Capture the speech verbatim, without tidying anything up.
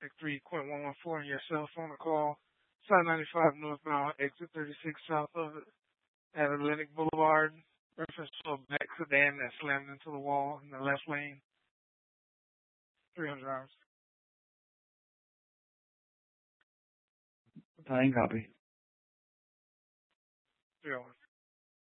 like three point one one four on your cell phone to call Side ninety-five northbound, exit thirty-six south of it at Atlantic Boulevard. Reference to a black sedan that slammed into the wall in the left lane. three hundred hours. Time copy. three oh one.